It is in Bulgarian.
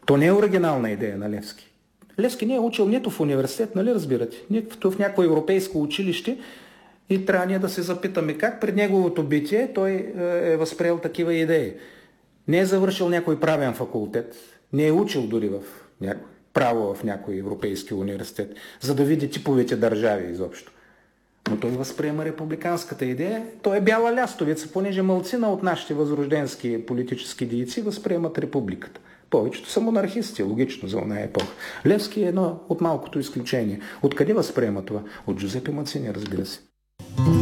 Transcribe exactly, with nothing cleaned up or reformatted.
То не е оригинална идея на Левски. Левски не е учил нито в университет, нали разбирате, нито в някое европейско училище и трябва ние да се запитаме как пред неговото битие той е възприел такива идеи. Не е завършил някой правен факултет, не е учил дори в някой, право в някой европейски университет, за да види типовите държави изобщо. Но той възприема републиканската идея. Той е бяла лястовица, понеже малцина от нашите възрожденски политически дейци възприемат републиката. Повечето са монархисти, логично за оная епоха. Левски е едно от малкото изключение. Откъде възприема това? От Джузепе Мацини, разбира се.